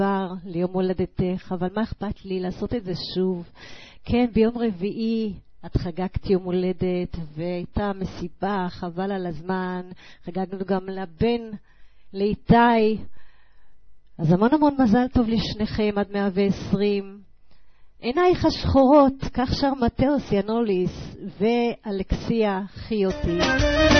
ליום הולדתך, אבל מה אכפת לי לעשות את זה שוב? כן, ביום רביעי את חגגת יום הולדת והייתה מסיבה, חבל על הזמן, חגגנו גם לבן, לאיתי, אז המון המון מזל טוב לשניכם עד 120. עינייך השחורות, כך שר מתאוס ינוליס ואלכסיה חיותי.